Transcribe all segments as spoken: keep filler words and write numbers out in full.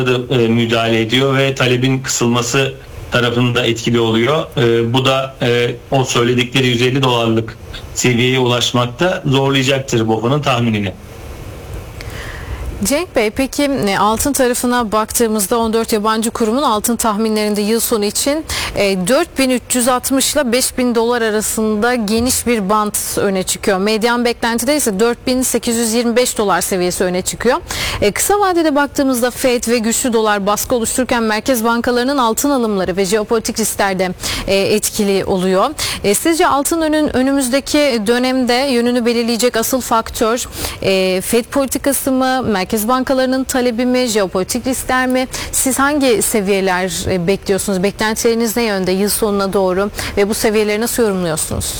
da e, müdahale ediyor ve talebin kısılması tarafında etkili oluyor. E, bu da e, o söyledikleri yüz elli dolarlık seviyeye ulaşmakta zorlayacaktır B O F'un tahminini. Cenk Bey, peki altın tarafına baktığımızda on dört yabancı kurumun altın tahminlerinde yıl sonu için dört bin üç yüz altmış ile beş bin dolar arasında geniş bir bant öne çıkıyor. Medyan beklentide ise dört bin sekiz yüz yirmi beş dolar seviyesi öne çıkıyor. E, kısa vadede baktığımızda Fed ve güçlü dolar baskı oluştururken merkez bankalarının altın alımları ve jeopolitik riskler de e, etkili oluyor. E, sizce altının önümüzdeki dönemde yönünü belirleyecek asıl faktör e, Fed politikası mı, merkez Merkez bankalarının talebi mi, jeopolitik riskler mi? Siz hangi seviyeler bekliyorsunuz? Beklentileriniz ne yönde yıl sonuna doğru ve bu seviyeleri nasıl yorumluyorsunuz?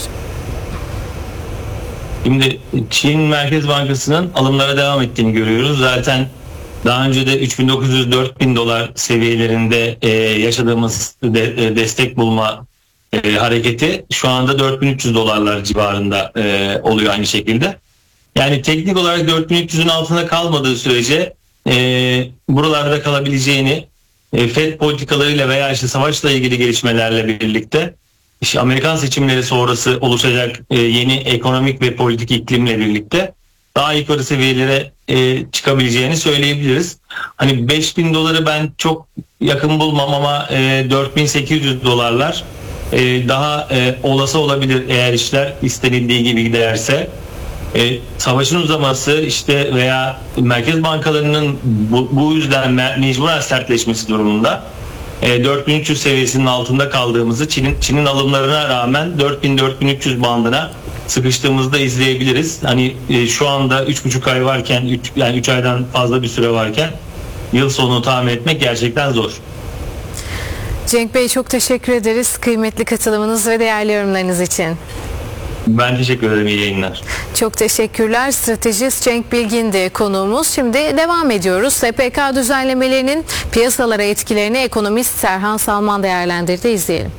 Şimdi Çin Merkez Bankası'nın alımlara devam ettiğini görüyoruz. Zaten daha önce de üç bin dokuz yüz dört bin dolar seviyelerinde e, yaşadığımız de, e, destek bulma e, hareketi şu anda dört bin üç yüz dolarlar civarında e, oluyor aynı şekilde. Yani teknik olarak dört bin üç yüzün altında kalmadığı sürece e, buralarda kalabileceğini e, Fed politikalarıyla veya işte savaşla ilgili gelişmelerle birlikte işte Amerikan seçimleri sonrası oluşacak e, yeni ekonomik ve politik iklimle birlikte daha yukarı seviyelere e, çıkabileceğini söyleyebiliriz. Hani beş bin doları ben çok yakın bulmam ama e, dört bin sekiz yüz dolarlar e, daha e, olası olabilir eğer işler istenildiği gibi giderse. E, savaşın uzaması işte veya merkez bankalarının bu, bu yüzden me- mecburen sertleşmesi durumunda e, dört bin üç yüz seviyesinin altında kaldığımızı Çin'in Çin'in alımlarına rağmen dört bin dört bin üç yüz bandına sıkıştığımızda izleyebiliriz. Hani e, şu anda üç buçuk ay varken üç, yani üç aydan fazla bir süre varken yıl sonunu tahmin etmek gerçekten zor. Cenk Bey, çok teşekkür ederiz kıymetli katılımınız ve değerli yorumlarınız için. Ben teşekkür ederim. İyi yayınlar. Çok teşekkürler. Stratejist Cenk Bilgin'di konuğumuz. Şimdi devam ediyoruz. S P K düzenlemelerinin piyasalara etkilerini ekonomist Serhan Salman değerlendirdi. İzleyelim.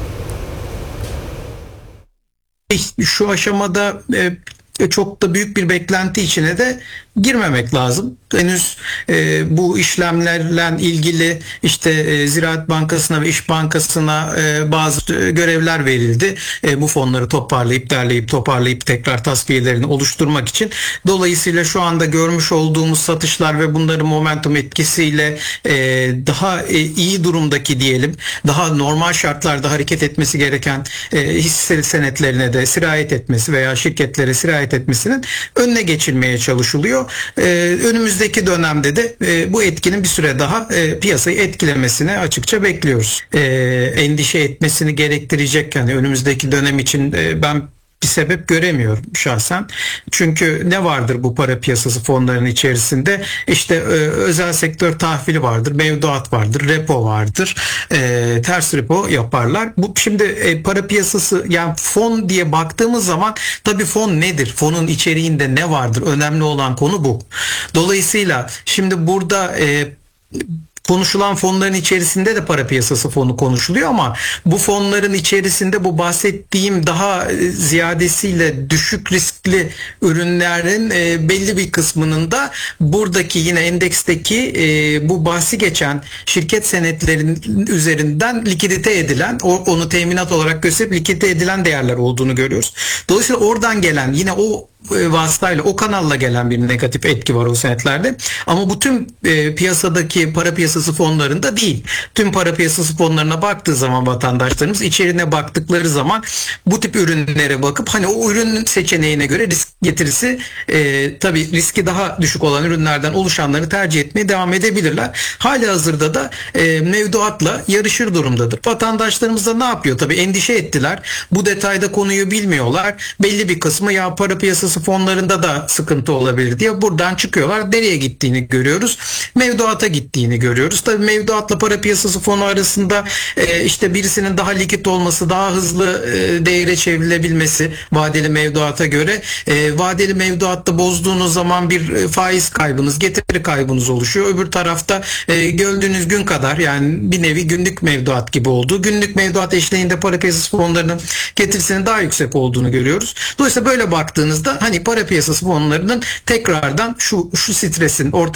Şu aşamada e, çok da büyük bir beklenti içine de girmemek lazım. Henüz e, bu işlemlerle ilgili işte e, Ziraat Bankası'na ve İş Bankası'na e, bazı e, görevler verildi. E, bu fonları toparlayıp derleyip toparlayıp tekrar tasfiyelerini oluşturmak için. Dolayısıyla şu anda görmüş olduğumuz satışlar ve bunların momentum etkisiyle e, daha e, iyi durumdaki diyelim, daha normal şartlarda hareket etmesi gereken e, hisse senetlerine de sirayet etmesi veya şirketlere sirayet etmesinin önüne geçilmeye çalışılıyor. Ee, önümüzdeki dönemde de e, bu etkinin bir süre daha e, piyasayı etkilemesini açıkça bekliyoruz. E, endişe etmesini gerektirecek, yani önümüzdeki dönem için e, ben bir sebep göremiyorum şahsen. Çünkü ne vardır bu para piyasası fonlarının içerisinde? İşte e, özel sektör tahvili vardır, mevduat vardır, repo vardır. E, ters repo yaparlar. Bu şimdi e, para piyasası, yani fon diye baktığımız zaman tabii fon nedir? Fonun içeriğinde ne vardır? Önemli olan konu bu. Dolayısıyla şimdi burada e, konuşulan fonların içerisinde de para piyasası fonu konuşuluyor ama bu fonların içerisinde bu bahsettiğim daha ziyadesiyle düşük riskli ürünlerin e, belli bir kısmının da buradaki yine endeksteki e, bu bahsi geçen şirket senetlerinin üzerinden likidite edilen, o, onu teminat olarak gösterip likidite edilen değerler olduğunu görüyoruz. Dolayısıyla oradan gelen yine o vasıtayla, o kanalla gelen bir negatif etki var o senetlerde. Ama bu tüm e, piyasadaki para piyasası fonlarında değil. Tüm para piyasası fonlarına baktığı zaman vatandaşlarımız içeriğine baktıkları zaman bu tip ürünlere bakıp hani o ürün seçeneğine göre risk getirisi e, tabii riski daha düşük olan ürünlerden oluşanları tercih etmeye devam edebilirler. Hali hazırda da e, mevduatla yarışır durumdadır. Vatandaşlarımız da ne yapıyor? Tabii endişe ettiler. Bu detayda konuyu bilmiyorlar. Belli bir kısmı ya para piyasası fonlarında da sıkıntı olabilir diye buradan çıkıyorlar. Nereye gittiğini görüyoruz. Mevduata gittiğini görüyoruz. Tabii mevduatla para piyasası fonu arasında e, işte birisinin daha likit olması, daha hızlı e, değere çevrilebilmesi vadeli mevduata göre. E, vadeli mevduatta bozduğunuz zaman bir e, faiz kaybınız, getiri kaybınız oluşuyor. Öbür tarafta e, gördüğünüz gün kadar, yani bir nevi günlük mevduat gibi olduğu, günlük mevduat eşliğinde para piyasası fonlarının getirisinin daha yüksek olduğunu görüyoruz. Dolayısıyla böyle baktığınızda hani para piyasası fonlarının tekrardan şu şu stresin orta